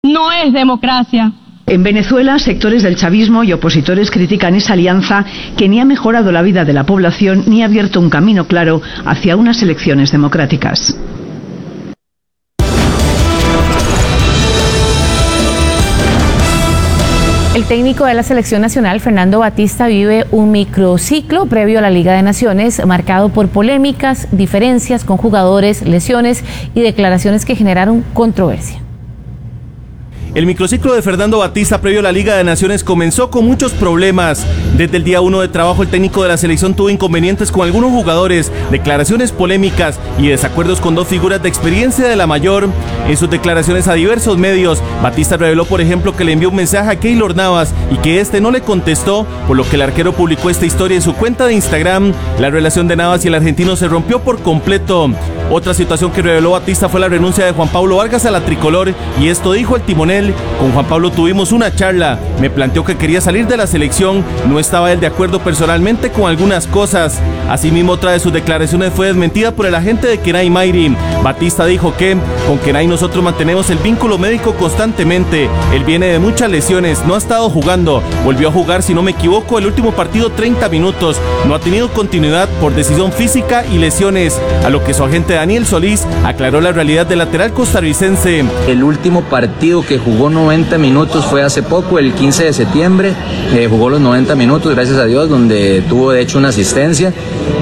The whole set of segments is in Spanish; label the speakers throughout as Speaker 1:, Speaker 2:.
Speaker 1: No es democracia.
Speaker 2: En Venezuela, sectores del chavismo y opositores critican esa alianza que ni ha mejorado la vida de la población ni ha abierto un camino claro hacia unas elecciones democráticas.
Speaker 3: El técnico de la selección nacional, Fernando Batista, vive un microciclo previo a la Liga de Naciones, marcado por polémicas, diferencias con jugadores, lesiones y declaraciones que generaron controversia.
Speaker 4: El microciclo de Fernando Batista previo a la Liga de Naciones comenzó con muchos problemas. Desde el día 1 de trabajo, el técnico de la selección tuvo inconvenientes con algunos jugadores, declaraciones polémicas y desacuerdos con dos figuras de experiencia de la mayor. En sus declaraciones a diversos medios, Batista reveló, por ejemplo, que le envió un mensaje a Keylor Navas y que este no le contestó, por lo que el arquero publicó esta historia en su cuenta de Instagram. La relación de Navas y el argentino se rompió por completo. Otra situación que reveló Batista fue la renuncia de Juan Pablo Vargas a la tricolor, y esto dijo el timonel: con Juan Pablo tuvimos una charla, me planteó que quería salir de la selección, no estaba él de acuerdo personalmente con algunas cosas. Asimismo, otra de sus declaraciones fue desmentida por el agente de Kenay Mayri. Batista dijo que con Kenay nosotros mantenemos el vínculo médico constantemente, él viene de muchas lesiones, no ha estado jugando, volvió a jugar, si no me equivoco, el último partido 30 minutos, no ha tenido continuidad por decisión física y lesiones, a lo que su agente Daniel Solís aclaró la realidad del lateral costarricense.
Speaker 5: El último partido que jugó 90 minutos fue hace poco, el 15 de septiembre, jugó los 90 minutos, gracias a Dios, donde tuvo de hecho una asistencia,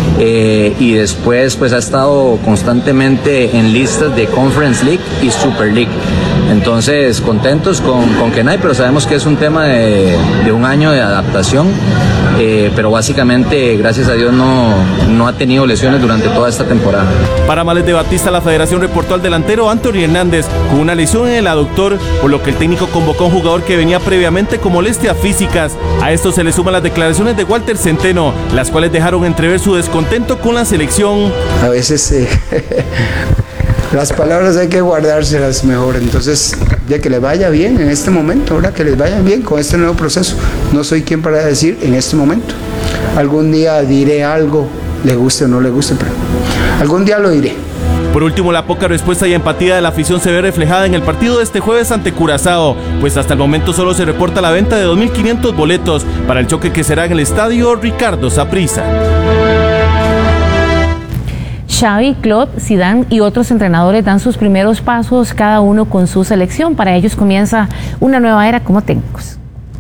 Speaker 5: y después pues ha estado constantemente en listas de Conference League y Super League. Entonces, contentos con Kenay, pero sabemos que es un tema de un año de adaptación, pero básicamente, gracias a Dios, no ha tenido lesiones durante toda esta temporada.
Speaker 4: Para males de Batista, la federación reportó al delantero Anthony Hernández con una lesión en el aductor, por lo que el técnico convocó a un jugador que venía previamente con molestias físicas. A esto se le suman las declaraciones de Walter Centeno, las cuales dejaron entrever su descontento con la selección.
Speaker 6: A veces las palabras hay que guardárselas mejor, entonces ya que les vaya bien en este momento, ahora que les vaya bien con este nuevo proceso. No soy quien para decir en este momento. Algún día diré algo, le guste o no le guste, pero algún día lo diré.
Speaker 4: Por último, la poca respuesta y empatía de la afición se ve reflejada en el partido de este jueves ante Curazao, pues hasta el momento solo se reporta la venta de 2.500 boletos para el choque que será en el estadio Ricardo Saprissa.
Speaker 3: Xavi, Klopp, Zidane y otros entrenadores dan sus primeros pasos, cada uno con su selección. Para ellos comienza una nueva era como técnicos.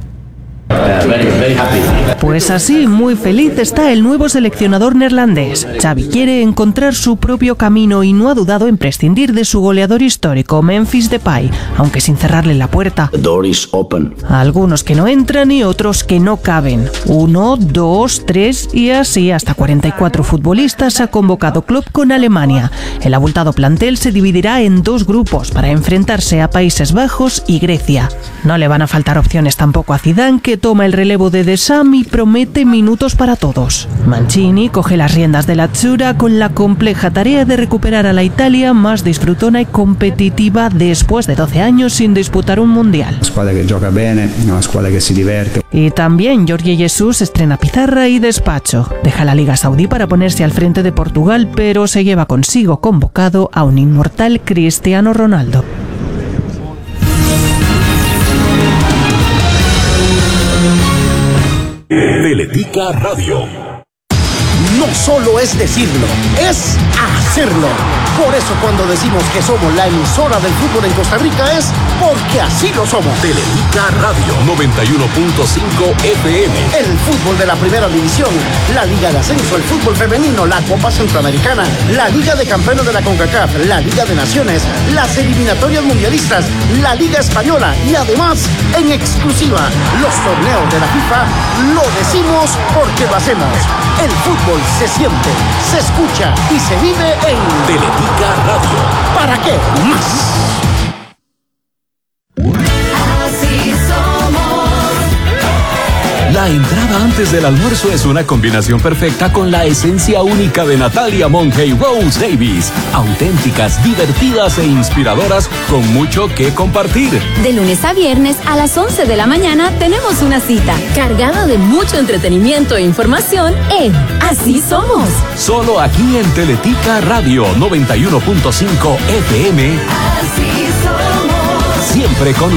Speaker 7: Pues así, muy feliz está el nuevo seleccionador neerlandés. Xavi quiere encontrar su propio camino y no ha dudado en prescindir de su goleador histórico, Memphis Depay, aunque sin cerrarle la puerta. Algunos que no entran y otros que no caben. 1, 2, 3 y así hasta 44 futbolistas ha convocado Klopp con Alemania. El abultado plantel se dividirá en dos grupos para enfrentarse a Países Bajos y Grecia. No le van a faltar opciones tampoco a Zidane, que toma el relevo de Deschamps y promete minutos para todos. Mancini coge las riendas de la Azzurra con la compleja tarea de recuperar a la Italia más disfrutona y competitiva después de 12 años sin disputar un mundial.
Speaker 6: Una squadra que juega bien, una squadra que se divierte.
Speaker 7: Y también Jorge Jesus estrena pizarra y despacho. Deja la Liga Saudí para ponerse al frente de Portugal, pero se lleva consigo convocado a un inmortal Cristiano Ronaldo.
Speaker 8: Teletica Radio.
Speaker 9: No solo es decirlo, es hacerlo. Por eso cuando decimos que somos la emisora del fútbol en Costa Rica es porque así lo somos.
Speaker 8: Teletica Radio 91.5 FM.
Speaker 9: El fútbol de la primera división, la Liga de Ascenso, el fútbol femenino, la Copa Centroamericana, la Liga de Campeones de la CONCACAF, la Liga de Naciones, las eliminatorias mundialistas, la Liga Española y además, en exclusiva, los torneos de la FIFA. Lo decimos porque lo hacemos. El fútbol se siente, se escucha y se vive en
Speaker 8: Teletica Radio.
Speaker 9: ¿Para qué más?
Speaker 10: Así somos.
Speaker 8: La entrada antes del almuerzo es una combinación perfecta con la esencia única de Natalia Monge y Rose Davies. Auténticas, divertidas e inspiradoras con mucho que compartir.
Speaker 10: De lunes a viernes a las 11 de la mañana tenemos una cita cargada de mucho entretenimiento e información en Así Somos.
Speaker 8: Solo aquí en Teletica Radio 91.5 FM.
Speaker 10: Así somos.
Speaker 8: Siempre con